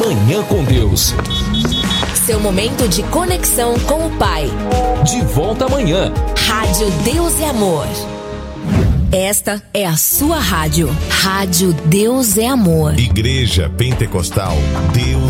Manhã com Deus. Seu momento de conexão com o Pai. De volta amanhã. Rádio Deus e Amor. Esta é a sua rádio. Rádio Deus é Amor. Igreja Pentecostal Deus